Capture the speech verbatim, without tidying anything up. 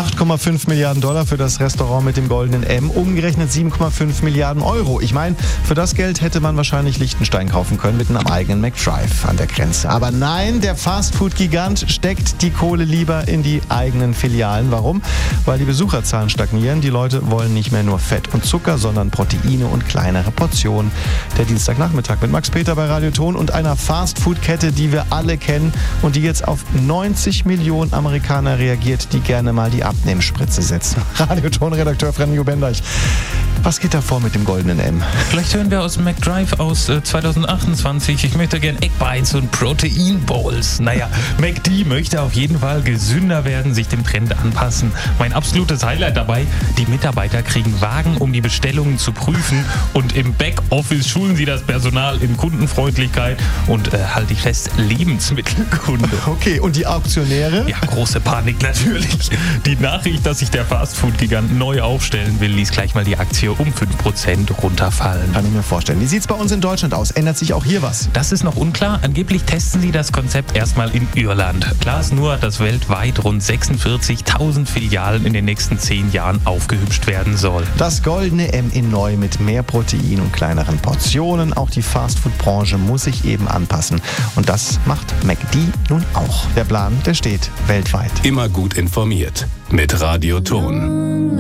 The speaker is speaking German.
acht Komma fünf Milliarden Dollar für das Restaurant mit dem goldenen M, umgerechnet sieben Komma fünf Milliarden Euro. Ich meine, für das Geld hätte man wahrscheinlich Liechtenstein kaufen können mit einem eigenen McDrive an der Grenze. Aber nein, der Fastfood-Gigant steckt die Kohle lieber in die eigenen Filialen. Warum? Weil die Besucherzahlen stagnieren. Die Leute wollen nicht mehr nur Fett und Zucker, sondern Proteine und kleinere Portionen. Der Dienstagnachmittag mit Max Peter bei Radio Ton und einer Fastfood-Kette, die wir alle kennen und die jetzt auf neunzig Millionen Amerikaner reagiert, die gerne mal die Abnehmspritze setzen. Radio Ton-Redakteur Franjo Bendeich. Was geht da vor mit dem goldenen M? Vielleicht hören wir aus dem McDrive aus äh, zwanzig achtundzwanzig. Ich möchte gerne Egg Bites und Protein Bowls. Naja, McD möchte auf jeden Fall gesünder werden, sich dem Trend anpassen. Mein absolutes Highlight dabei, die Mitarbeiter kriegen Wagen, um die Bestellungen zu prüfen, und im Backoffice schulen sie das Personal in Kundenfreundlichkeit und, äh, halte ich fest, Lebensmittelkunde. Okay, und die Auktionäre? Ja, große Panik natürlich. Die Nachricht, dass sich der Fastfood-Gigant neu aufstellen will, ließ gleich mal die Aktie um fünf Prozent runterfallen. Kann ich mir vorstellen. Wie sieht es bei uns in Deutschland aus? Ändert sich auch hier was? Das ist noch unklar. Angeblich testen sie das Konzept erstmal in Irland. Klar ist nur, dass weltweit rund sechsundvierzigtausend Filialen in den nächsten zehn Jahren aufgehübscht werden soll. Das goldene M in neu mit mehr Protein und kleineren Portionen. Auch die Fastfood-Branche muss sich eben anpassen. Und das macht McD nun auch. Der Plan, der steht weltweit. Immer gut informiert mit Radio Ton.